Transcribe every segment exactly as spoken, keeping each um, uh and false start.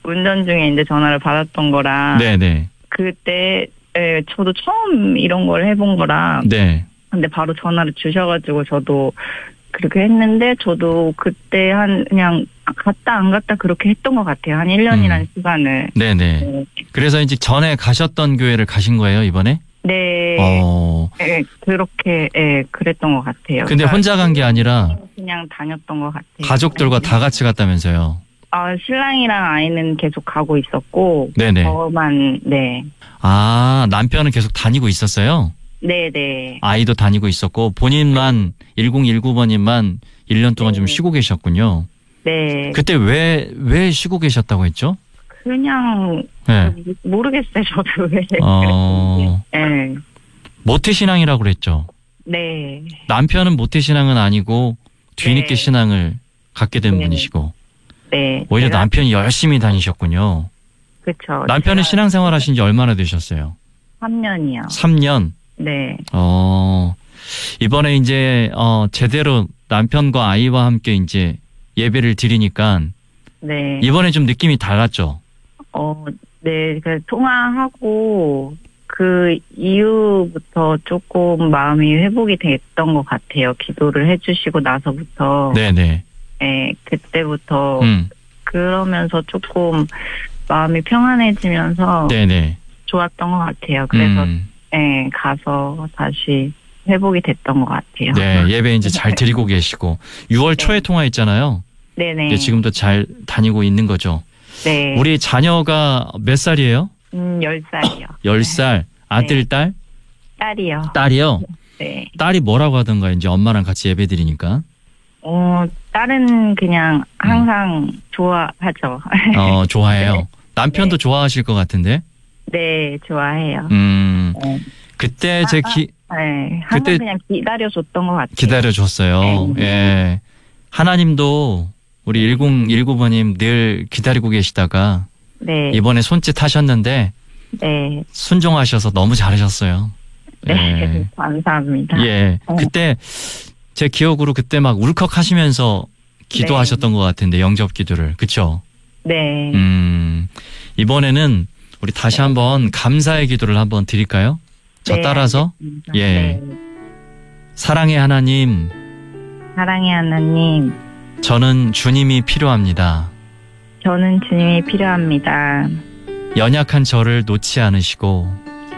운전 중에 이제 전화를 받았던 거라. 네네. 그때 예, 저도 처음 이런 걸 해본 거라. 네. 근데 바로 전화를 주셔가지고 저도 그렇게 했는데 저도 그때 한 그냥 갔다 안 갔다 그렇게 했던 것 같아요. 한 일 년이라는 음. 시간을. 네네. 네. 그래서 이제 전에 가셨던 교회를 가신 거예요, 이번에? 네. 어. 네, 그렇게, 예, 그랬던 것 같아요. 근데 그러니까 혼자 간 게 아니라 그냥 다녔던 것 같아요. 가족들과 다 같이 갔다면서요? 아, 신랑이랑 아이는 계속 가고 있었고. 네네. 저만, 네. 아, 남편은 계속 다니고 있었어요? 네네. 아이도 다니고 있었고, 본인만, 일공일구 번님만 일 년 동안 네. 좀 쉬고 계셨군요. 네. 그때 왜, 왜 쉬고 계셨다고 했죠? 그냥, 네. 모르겠어요, 저도 왜. 어. 네. 모태신앙이라고 그랬죠? 네. 남편은 모태신앙은 아니고, 뒤늦게 네. 신앙을 갖게 된 네. 분이시고. 네. 오히려 제가... 남편이 열심히 다니셨군요. 그렇죠. 남편은 제가... 신앙생활 하신 지 얼마나 되셨어요? 삼 년이요. 삼 년? 네. 어, 이번에 이제, 어, 제대로 남편과 아이와 함께 이제 예배를 드리니까. 네. 이번에 좀 느낌이 달랐죠? 어, 네. 그 통화하고 그 이후부터 조금 마음이 회복이 됐던 것 같아요. 기도를 해주시고 나서부터. 네네. 네. 그때부터. 음. 그러면서 조금 마음이 평안해지면서. 네네. 좋았던 것 같아요. 그래서. 음. 네, 가서 다시 회복이 됐던 것 같아요. 네, 예배 이제 잘 드리고 계시고 유월 네. 초에 통화했잖아요. 네네. 네, 지금도 잘 다니고 있는 거죠. 네. 우리 자녀가 몇 살이에요? 음, 열 살이요. 열 살. 아들, 네. 딸? 딸이요. 딸이요? 네. 딸이 뭐라고 하던가요? 이제 엄마랑 같이 예배 드리니까. 어, 딸은 그냥 항상 음. 좋아하죠. 어, 좋아해요. 네. 남편도 네. 좋아하실 것 같은데? 네, 좋아해요. 음, 네. 그때 제 기, 아, 네, 항상 그때 그냥 기다려줬던 것 같아요. 기다려줬어요. 네. 예. 하나님도 우리 일공일구 번님 늘 기다리고 계시다가 네. 이번에 손짓 하셨는데 네. 순종하셔서 너무 잘하셨어요. 네, 예. 감사합니다. 예, 네. 그때 제 기억으로 그때 막 울컥하시면서 기도하셨던 네. 것 같은데 영접 기도를, 그렇죠? 네. 음, 이번에는 우리 다시 네. 한번 감사의 기도를 한번 드릴까요? 저 네, 따라서 알겠습니다. 예, 네. 사랑의 하나님, 사랑의 하나님, 저는 주님이 필요합니다. 저는 주님이 필요합니다. 연약한 저를 놓지 않으시고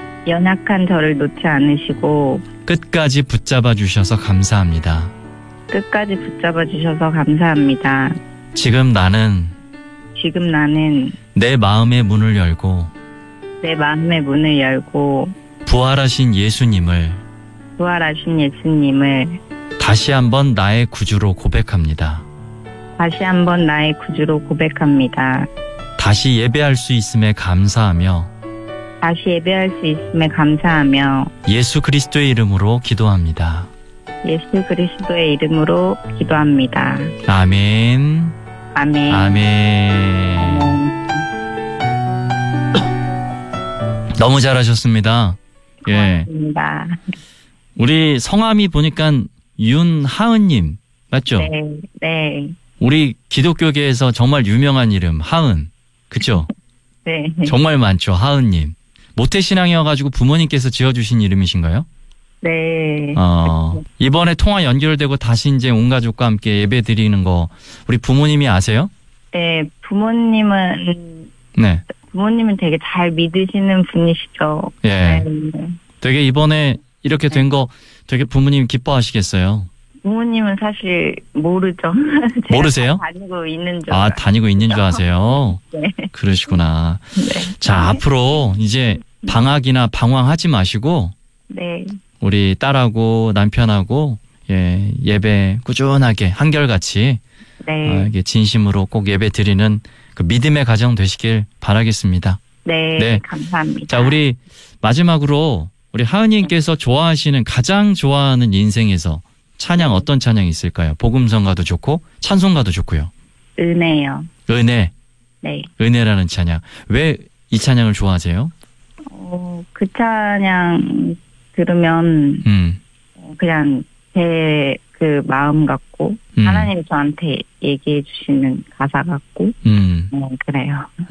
연약한 저를 놓지 않으시고 끝까지 붙잡아 주셔서 감사합니다. 끝까지 붙잡아 주셔서 감사합니다. 지금 나는 지금 나는 내 마음의 문을 열고 내 마음의 문을 열고 부활하신 예수님을 부활하신 예수님을 다시 한번 나의 구주로 고백합니다. 다시 한번 나의 구주로 고백합니다. 다시 예배할 수 있음에 감사하며 다시 예배할 수 있음에 감사하며 예수 그리스도의 이름으로 기도합니다. 예수 그리스도의 이름으로 기도합니다. 아멘. 아멘. 아멘. 아멘. 너무 잘하셨습니다. 고맙습니다. 예. 우리 성함이 보니까 윤하은님 맞죠? 네. 네. 우리 기독교계에서 정말 유명한 이름 하은, 그렇죠? 네. 정말 많죠, 하은님. 모태신앙이어가지고 부모님께서 지어주신 이름이신가요? 네. 어, 이번에 통화 연결되고 다시 이제 온 가족과 함께 예배 드리는 거 우리 부모님이 아세요? 네, 부모님은 네. 부모님은 되게 잘 믿으시는 분이시죠. 예. 네. 되게 이번에 이렇게 된 거 되게 부모님 기뻐하시겠어요. 부모님은 사실 모르죠. 모르세요? 다니고 있는 줄. 아, 다니고 있는 줄 아세요? 네. 그러시구나. 네. 자, 네. 앞으로 이제 방학이나 방황하지 마시고 네. 우리 딸하고 남편하고 예, 예배 꾸준하게 한결같이 네. 어, 이게 진심으로 꼭 예배 드리는 그 믿음의 가정 되시길 바라겠습니다. 네, 네. 감사합니다. 자, 우리 마지막으로 우리 하은님께서 좋아하시는 가장 좋아하는 인생에서 찬양 어떤 찬양이 있을까요? 복음성가도 좋고 찬송가도 좋고요. 은혜요. 은혜. 네. 은혜라는 찬양. 왜 이 찬양을 좋아하세요? 어, 그 찬양 들으면 음. 그냥 제 그 마음 같고 음. 하나님이 저한테 얘기해 주시는 가사 같고 음. 어, 그래요.